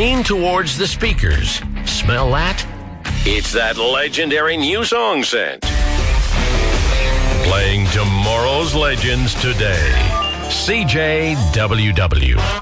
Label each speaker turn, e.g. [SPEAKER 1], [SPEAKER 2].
[SPEAKER 1] lean towards the speakers. Smell that? It's that legendary new song scent. Playing tomorrow's legends today. CJWW.